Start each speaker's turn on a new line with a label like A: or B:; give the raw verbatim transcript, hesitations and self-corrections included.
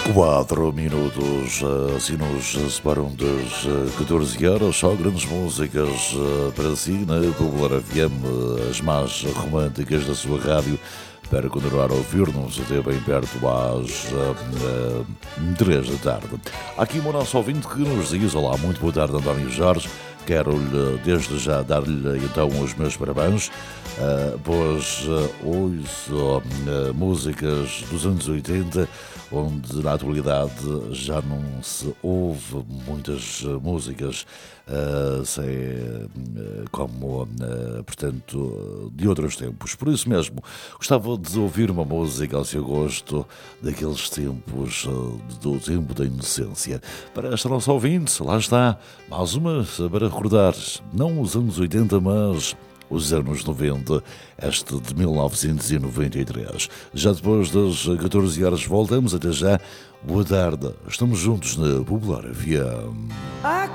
A: Quatro minutos, eh, assim nos separam das eh, catorze horas, só grandes músicas eh, para si na Popular F M, eh, as mais românticas da sua rádio, para continuar a ouvir-nos até bem perto às uh, uh, três da tarde. Há aqui o nosso ouvinte que nos diz: olá, muito boa tarde, António Jorge. Quero-lhe desde já dar-lhe então os meus parabéns, uh, pois uh, ouço uh, músicas dos anos oitenta, onde na atualidade já não se ouve muitas uh, músicas uh, sem, uh, como, uh, portanto, de outros tempos. Por isso mesmo, gostava de ouvir uma música ao seu gosto, daqueles tempos, uh, do tempo da inocência. Para esta nossa ouvinte, lá está, mais uma para recordar, não os anos oitenta, mas os anos noventa, este de mil novecentos e noventa e três. Já depois das catorze horas voltamos, até já. Boa tarde, estamos juntos na Popular F M.